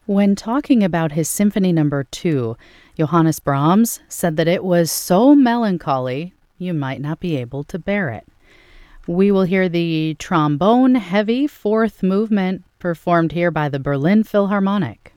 When talking about his Symphony Number 2, Johannes Brahms said that it was so melancholy you might not be able to bear it. We will hear the trombone heavy fourth movement performed here by the Berlin Philharmonic.